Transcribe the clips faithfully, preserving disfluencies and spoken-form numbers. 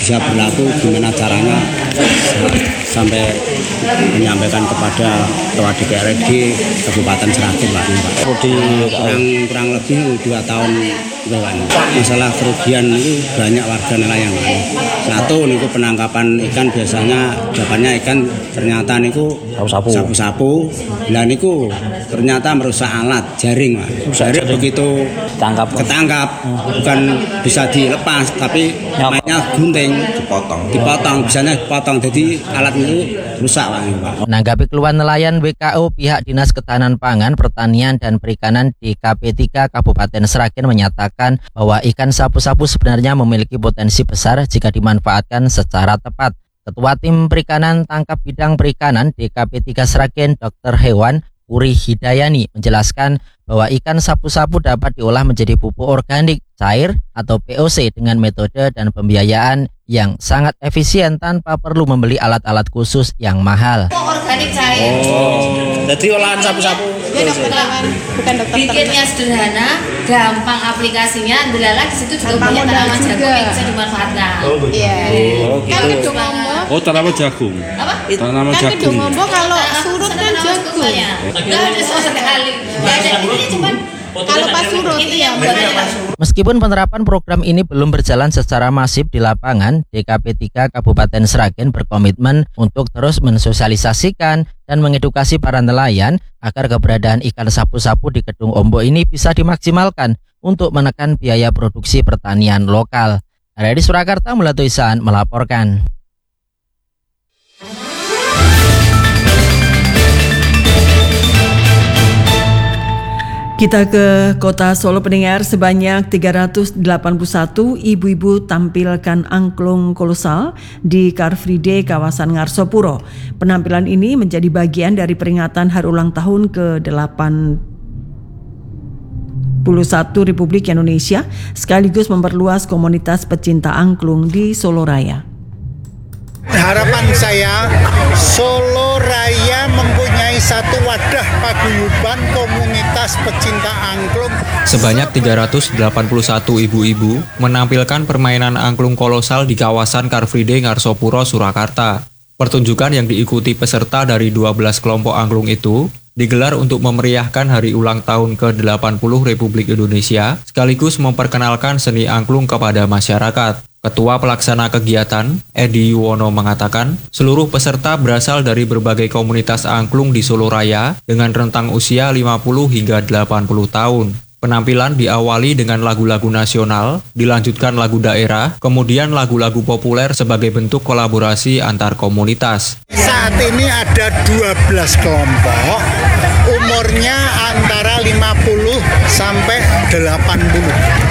bisa berlaku gimana caranya sampai menyampaikan kepada Ketua D P R D Kabupaten Sragen Pak. Kurang, kurang lebih dua tahun Pak. Masalah kerugian itu banyak warga nelayan Pak. Satu niku penangkapan ikan biasanya jawabannya ikan ternyata niku sapu-sapu. Sapu-sapu. Lah niku ternyata merusak alat jaring Pak. Jaring begitu Tangkap. ketangkap bukan bisa dilepas tapi mainnya gunting dipotong. Dipotong biasanya dipotong jadi alat itu rusak Pak. Menanggapi keluhan nelayan W K O, pihak Dinas Ketahanan Pangan, Pertanian dan Perikanan D K P tiga Kabupaten Sragen menyatakan bahwa ikan sapu-sapu sebenarnya memiliki potensi besar jika dimanfaatkan secara tepat. Ketua Tim Perikanan Tangkap Bidang Perikanan D K P tiga Sragen, Dokter Hewan Puri Hidayani, menjelaskan bahwa ikan sapu-sapu dapat diolah menjadi pupuk organik cair atau P O C dengan metode dan pembiayaan yang sangat efisien tanpa perlu membeli alat-alat khusus yang mahal. Organik cair. Oh, jadi olahan sapu-sapu. Bukan dokter. Bikinnya sederhana, gampang aplikasinya, delala di situ juga punya tanaman jagung yang bisa dimanfaatkan. Oh, iya. Oh, gitu. Kan gedung ngombo. Oh, tanaman jagung. Apa? Tanaman Kan jagung. gedung ngombo kalau surut kan jagung. Enggak ada sama sekali. Ya ada ini cuma kalau pas surut iya. Meskipun penerapan program ini belum berjalan secara masif di lapangan, D K P tiga Kabupaten Sragen berkomitmen untuk terus mensosialisasikan dan mengedukasi para nelayan agar keberadaan ikan sapu-sapu di Kedung Ombo ini bisa dimaksimalkan untuk menekan biaya produksi pertanian lokal. Dari Surakarta, Mulatu Ihsan melaporkan. Kita ke kota Solo pendengar, sebanyak tiga ratus delapan puluh satu ibu-ibu tampilkan angklung kolosal di Car Free Day kawasan Ngarsopuro. Penampilan ini menjadi bagian dari peringatan hari ulang tahun ke delapan puluh satu Republik Indonesia sekaligus memperluas komunitas pecinta angklung di Solo Raya. Harapan saya Solo Raya mempunyai satu wadah paguyuban komunitas pecinta angklung. Sebanyak tiga ratus delapan puluh satu ibu-ibu menampilkan permainan angklung kolosal di kawasan Car Free Day Ngarsopuro, Surakarta. Pertunjukan yang diikuti peserta dari dua belas kelompok angklung itu digelar untuk memeriahkan hari ulang tahun ke delapan puluh Republik Indonesia sekaligus memperkenalkan seni angklung kepada masyarakat. Ketua Pelaksana Kegiatan, Edi Yuwono, mengatakan seluruh peserta berasal dari berbagai komunitas angklung di Solo Raya dengan rentang usia lima puluh hingga delapan puluh tahun. Penampilan diawali dengan lagu-lagu nasional, dilanjutkan lagu daerah, kemudian lagu-lagu populer sebagai bentuk kolaborasi antar komunitas. Saat ini ada dua belas kelompok, umurnya antara lima puluh sampai delapan puluh.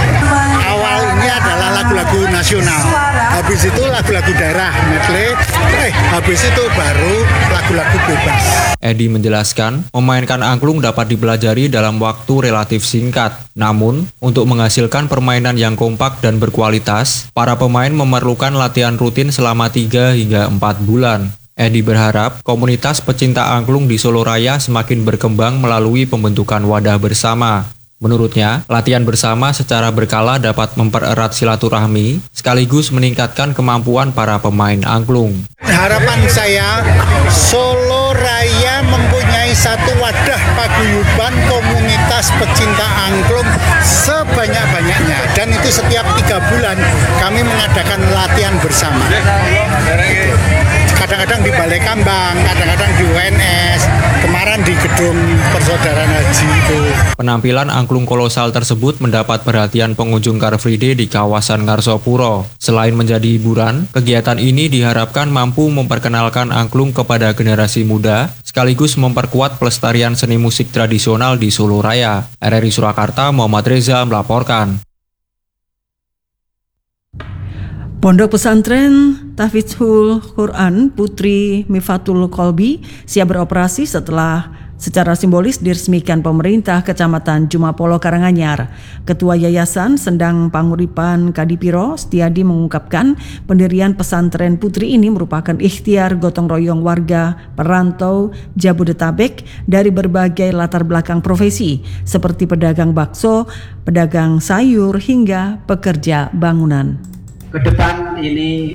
Awalnya adalah lagu-lagu nasional, habis itu lagu-lagu daerah, medley, eh, habis itu baru lagu-lagu bebas. Edi menjelaskan, memainkan angklung dapat dipelajari dalam waktu relatif singkat. Namun, untuk menghasilkan permainan yang kompak dan berkualitas, para pemain memerlukan latihan rutin selama tiga hingga empat bulan. Edi berharap komunitas pecinta angklung di Solo Raya semakin berkembang melalui pembentukan wadah bersama. Menurutnya, latihan bersama secara berkala dapat mempererat silaturahmi sekaligus meningkatkan kemampuan para pemain angklung. Harapan saya, Solo Raya mempunyai satu wadah paguyuban komunitas pecinta angklung sebanyak-banyaknya. Dan itu setiap tiga bulan kami mengadakan latihan bersama. Kadang-kadang di Balai Kambang, kadang-kadang di U N S, kemarin di Gedung Persaudaraan Haji itu. Penampilan angklung kolosal tersebut mendapat perhatian pengunjung Car Free Day di kawasan Ngarsopuro. Selain menjadi hiburan, kegiatan ini diharapkan mampu memperkenalkan angklung kepada generasi muda, sekaligus memperkuat pelestarian seni musik tradisional di Solo Raya. R R I Surakarta, Muhammad Reza melaporkan. Pondok Pesantren Tahfidzul Quran Putri Mifatul Kolbi siap beroperasi setelah secara simbolis diresmikan pemerintah Kecamatan Jumapolo Karanganyar. Ketua Yayasan Sendang Panguripan Kadipiro Setiadi mengungkapkan pendirian pesantren putri ini merupakan ikhtiar gotong royong warga perantau Jabodetabek dari berbagai latar belakang profesi seperti pedagang bakso, pedagang sayur hingga pekerja bangunan. Ke depan ini